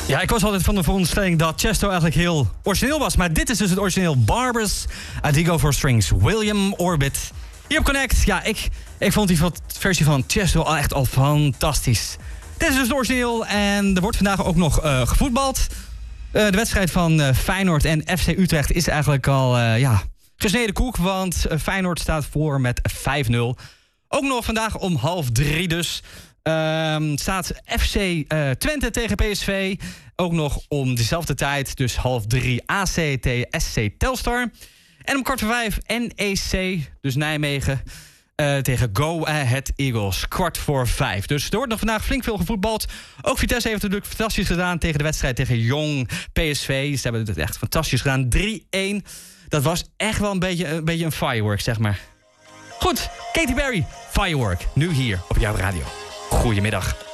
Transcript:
Ja, ik was altijd van de veronderstelling dat Chesto eigenlijk heel origineel was. Maar dit is dus het origineel Barbers, Adigo for Strings, William Orbit. Hier op Connect, ja, ik vond die versie van Chesto al fantastisch. Dit is dus het origineel en er wordt vandaag ook nog gevoetbald. De wedstrijd van Feyenoord en FC Utrecht is eigenlijk al gesneden koek. Want Feyenoord staat voor met 5-0. Ook nog vandaag om 2:30 dus. Staat FC Twente tegen PSV. Ook nog om dezelfde tijd, dus 2:30 AC tegen SC Telstar. En om 4:45 NEC, dus Nijmegen, tegen Go Ahead Eagles. 4:45. Dus er wordt nog vandaag flink veel gevoetbald. Ook Vitesse heeft het natuurlijk fantastisch gedaan tegen de wedstrijd tegen Jong PSV. Ze hebben het echt fantastisch gedaan. 3-1. Dat was echt wel een beetje een firework, zeg maar. Goed, Katy Perry, Firework. Nu hier op jouw radio. Goedemiddag.